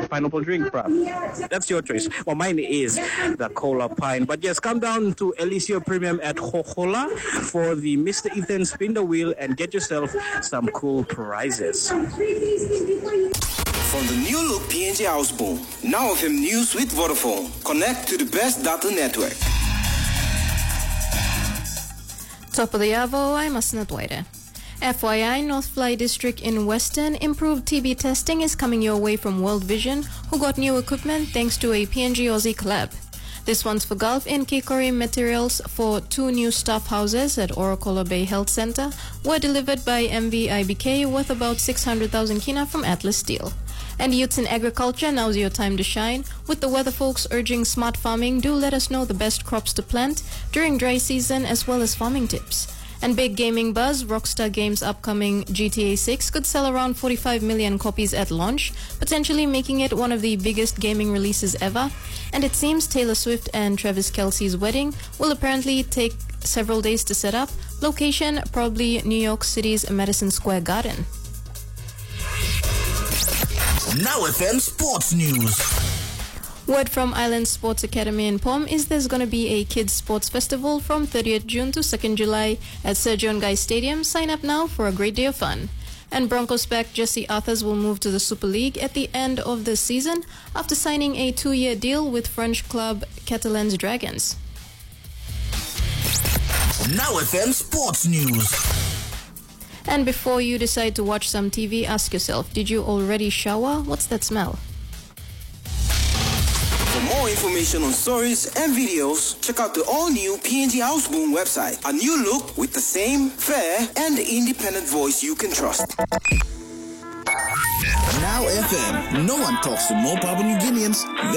pineapple drink, bruv. That's your choice. Well, mine is the Cola Pine. But yes, come down to Eliseo Premium at Hohola for the Mr. Ethan Spin the Wheel and get yourself some cool prizes. From the new look PNG Houseboom, Now FM News with Vodafone. Connect to the best data network. Top of the hour, I'm Asna Dwaiter. FYI, North Fly District in Western improved TB testing is coming your way from World Vision, who got new equipment thanks to a PNG Aussie collab. This one's for Gulf and Kikori materials for 2 new staff houses at Orokola Bay Health Center were delivered by MVIBK worth about 600,000 kina from Atlas Steel. And youths in agriculture, now's your time to shine. With the weather folks urging smart farming, do let us know the best crops to plant during dry season as well as farming tips. And big gaming buzz, Rockstar Games' upcoming GTA 6 could sell around 45 million copies at launch, potentially making it one of the biggest gaming releases ever. And it seems Taylor Swift and Travis Kelce's wedding will apparently take several days to set up. Location, probably New York City's Madison Square Garden. Now FM Sports News. Word from Island Sports Academy in POM is there's going to be a kids sports festival from 30th June to 2nd July at Sir John Guy Stadium. Sign up now for a great day of fun. And Broncos back Jesse Arthurs will move to the Super League at the end of the season after signing a 2-year deal with French club Catalans Dragons. Now FM Sports News. And before you decide to watch some TV, ask yourself, did you already shower? What's that smell? For more information on stories and videos, check out the all-new PNG Houseboom website. A new look with the same, fair, and independent voice you can trust. Now FM. No one talks to more Papua New Guineans